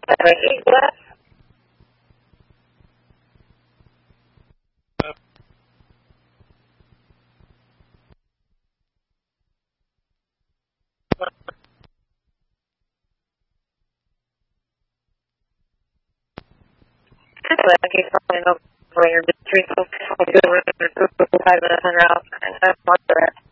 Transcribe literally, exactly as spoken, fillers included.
Ready? Left. I keep calling over your district. I'll do it five minutes and out. And that's not the rest.